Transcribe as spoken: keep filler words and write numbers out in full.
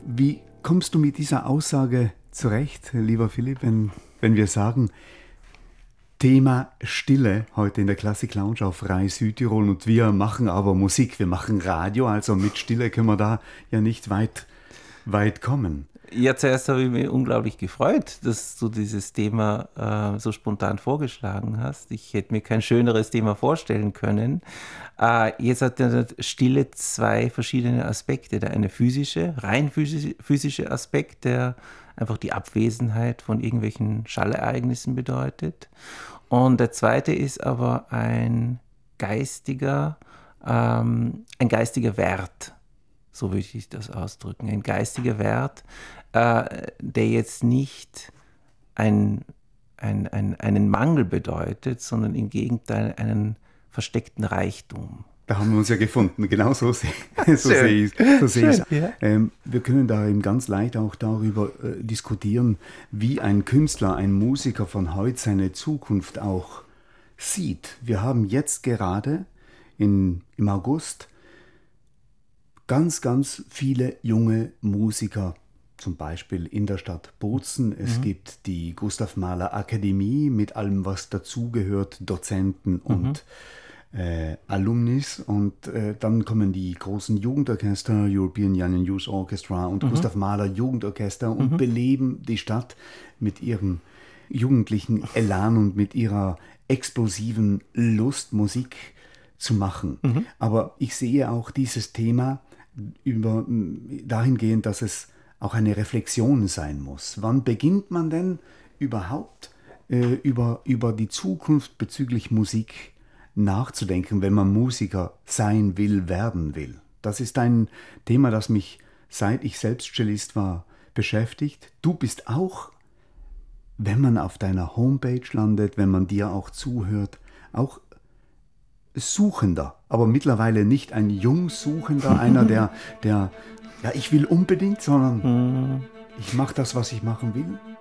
Wie kommst du mit dieser Aussage zurecht, lieber Philipp, wenn, wenn wir sagen, Thema Stille heute in der Klassik Lounge auf Rai Südtirol und wir machen aber Musik, wir machen Radio, also mit Stille können wir da ja nicht weit, weit kommen. Ja, zuerst habe ich mich unglaublich gefreut, dass du dieses Thema äh, so spontan vorgeschlagen hast. Ich hätte mir kein schöneres Thema vorstellen können. Äh, jetzt hat der Stille zwei verschiedene Aspekte. Der eine physische, rein physische, physische Aspekt, der einfach die Abwesenheit von irgendwelchen Schallereignissen bedeutet. Und der zweite ist aber ein geistiger, ähm, ein geistiger Wert. So würde ich das ausdrücken. Ein geistiger Wert, äh, der jetzt nicht ein, ein, ein, einen Mangel bedeutet, sondern im Gegenteil einen versteckten Reichtum. Da haben wir uns ja gefunden, genau so, se- so sehe ich so sehe es. Ja. Ähm, wir können da eben ganz leicht auch darüber äh, diskutieren, wie ein Künstler, ein Musiker von heute seine Zukunft auch sieht. Wir haben jetzt gerade in, im August ganz, ganz viele junge Musiker, zum Beispiel in der Stadt Bozen. Es mhm. gibt die Gustav Mahler Akademie mit allem, was dazugehört, Dozenten und mhm. äh, Alumnis. Und äh, dann kommen die großen Jugendorchester, European Young and Youth Orchestra und mhm. Gustav Mahler Jugendorchester und mhm. beleben die Stadt mit ihrem jugendlichen Elan und mit ihrer explosiven Lust, Musik zu machen. Mhm. Aber ich sehe auch dieses Thema über, dahingehend, dass es auch eine Reflexion sein muss. Wann beginnt man denn überhaupt äh, über, über die Zukunft bezüglich Musik nachzudenken, wenn man Musiker sein will, werden will? Das ist ein Thema, das mich, seit ich selbst Cellist war, beschäftigt. Du bist auch, wenn man auf deiner Homepage landet, wenn man dir auch zuhört, auch Suchender, aber mittlerweile nicht ein Jungsuchender, einer, der, der, ja, ich will unbedingt, sondern ich mache das, was ich machen will.